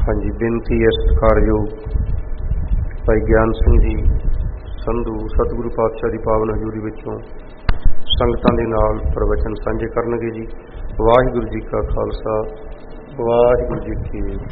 ਹਾਂਜੀ, ਬੇਨਤੀ ਹੈ ਸਤਿਕਾਰਯੋਗ ਭਾਈ ਗਿਆਨ ਸਿੰਘ ਜੀ ਸੰਧੂ ਸਤਿਗੁਰੂ ਪਾਤਸ਼ਾਹ ਦੀ ਪਾਵਨ ਹਜ਼ੂਰੀ ਵਿੱਚੋਂ ਸੰਗਤਾਂ ਦੇ ਨਾਲ ਪ੍ਰਵਚਨ ਸਾਂਝੇ ਕਰਨਗੇ ਜੀ। ਵਾਹਿਗੁਰੂ ਜੀ ਕਾ ਖਾਲਸਾ, ਵਾਹਿਗੁਰੂ ਜੀ ਕੀ